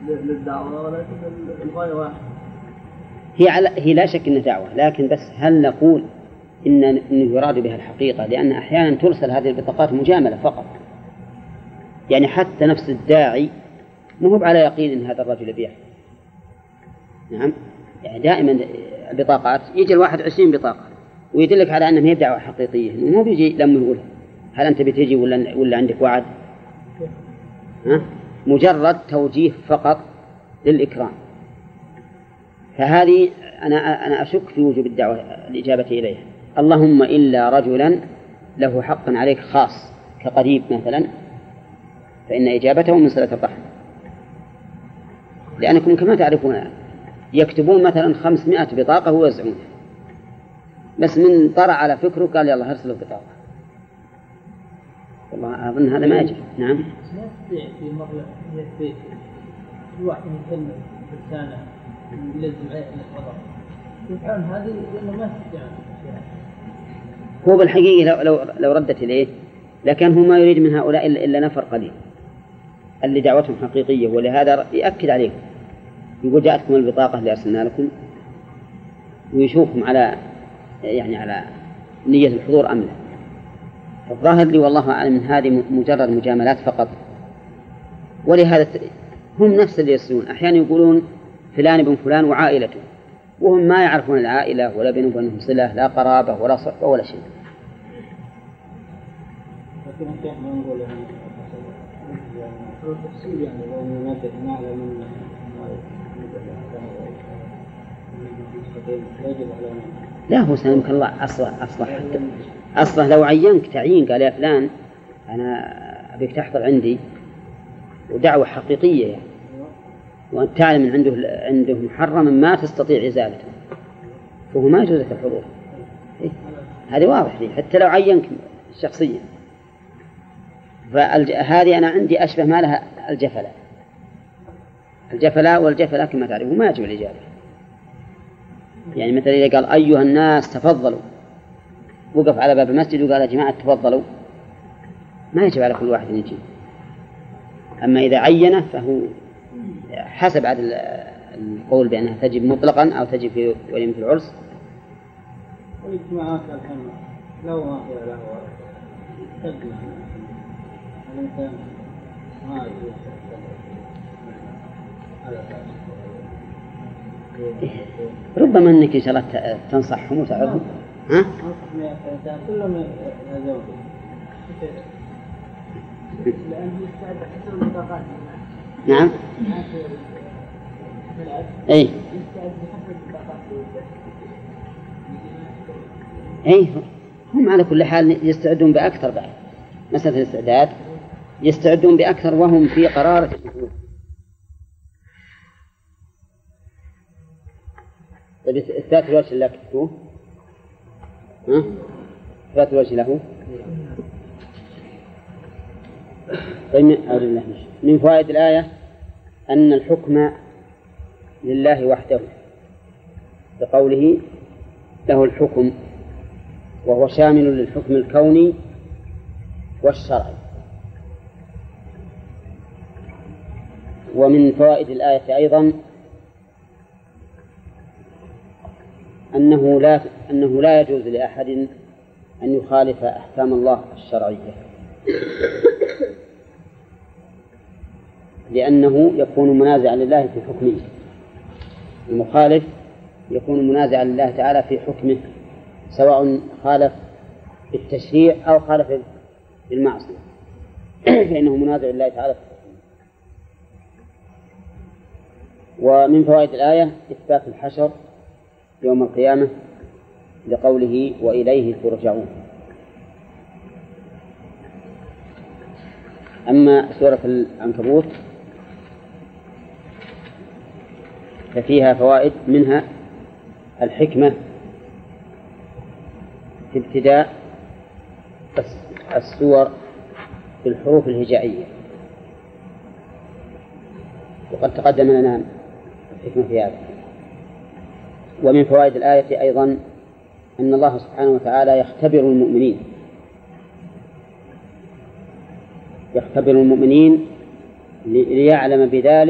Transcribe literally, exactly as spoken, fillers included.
للدعوة ولكن الغاية واحدة. هي على هي لا شك إن دعوة، لكن بس هل نقول إن إنه يراد بها الحقيقة؟ لأن أحيانا ترسل هذه البطاقات مجاملة فقط، يعني حتى نفس الداعي ما هو على يقين إن هذا الرجل يبيع. نعم، يعني دائما البطاقات يجي الواحد عشرين بطاقة ويدلك على أنها هي دعوة حقيقية، مو بيجي لما يقول هل أنت بتجي ولا ولا عندك وعد؟ ها؟ مجرد توجيه فقط للإكرام. فهذه أنا أنا أشك في وجوب الدعوة الإجابة إليها، اللهم إلا رجلا له حق عليك خاص كقريب مثلا، فإن إجابته من صلة الرحم. لأنكم كما تعرفون يكتبون مثلا خمسمائة بطاقة ويوزعونها، بس من طرع على فكره قال يلا ارسلوا بطاقة. والله أظن هذا ما يجب. نعم. ما يستطيع في مرة يثبت الواحد يكلم رسالة يلزم عليه الغضب، يفعل هذه لأنه ما يستطيع. هو بالحقيقة لو لو لو ردت إليه لكن هو ما يريد من هؤلاء إلا نفر قليل اللي دعوتهم حقيقية، ولهذا يأكد عليهم يقول جاءتكم البطاقة اللي أرسلنا لكم، ويشوفهم على يعني على نية الحضور أم لا. الظاهر لي والله أعلم من هذه مجرد مجاملات فقط. ولهذا هم نفس اللي يرسلون أحيانا يقولون فلان ابن فلان وعائلته، وهم ما يعرفون العائلة ولا بينهم وبينهم صلة، لا قرابة ولا صحبة ولا شيء. لا هو سلمك الله أصله أصله حتى أصله لو عينك تعيين قال يا فلان أنا أبيك تحضر عندي ودعوة حقيقية يعني، وأنت تعلم من عنده عنده محرم ما تستطيع إزالته، فهو ما يجوز لك الحضور. إيه؟ هذه واضح لي حتى لو عينك شخصيا. فهذه أنا عندي أشبه ما لها الجفلة الجفلة والجفلة كما تعرفون ما يجب الإجابة. يعني مثلا إذا قال أيها الناس تفضلوا، وقف على باب المسجد وقال يا جماعة تفضلوا، ما يجب على كل واحد أن يجي. أما إذا عينه فهو حسب عدد القول بأنها تجب مطلقا أو تجب في وليمة العرس. والاجتماعات الحين لو ما فيها له تجمع الإنسان ما يجوز ربما أنك إن شاء الله تنصحهم وتعظهم. ها؟ أنصح كلهم يزوجون لأنه يستعد حسن البطاقات. نعم. أي. أي هم على كل حال يستعدون بأكثر بعد مسألة الاستعداد يستعدون بأكثر وهم في قرارة الشهود. طيب إثبات الوجه اللي كتبوه ها؟ إثبات الوجه له. طيب من فوائد الآية أن الحكم لله وحده، بقوله له الحكم، وهو شامل للحكم الكوني والشرعي. ومن فوائد الآية أيضا أنه لا أنه لا يجوز لأحد أن يخالف أحكام الله الشرعية، لأنه يكون منازعا لله في حكمه. المخالف يكون منازعا لله تعالى في حكمه، سواء خالف بالتشريع أو خالف بالمعصية فإنه منازع لله تعالى في حكمه. ومن فوائد الآية إثبات الحشر يوم القيامة لقوله وإليه ترجعون. أما سورة العنكبوت ففيها فوائد، منها الحكمة في ابتداء السور بالحروف الهجائية، وقد تقدم لنا الحكمة في هذا. ومن فوائد الآية أيضا أن الله سبحانه وتعالى يختبر المؤمنين يختبر المؤمنين ليعلم بذلك